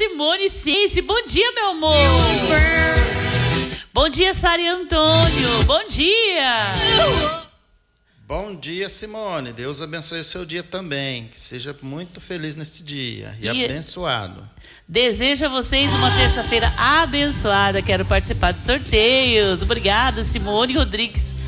Simone Ciência. Bom dia, meu amor. Bom dia, Sari Antônio. Bom dia. Bom dia, Simone. Deus abençoe o seu dia também. Que seja muito feliz neste dia e abençoado. Desejo a vocês uma terça-feira abençoada. Quero participar de sorteios. Obrigada, Simone Rodrigues.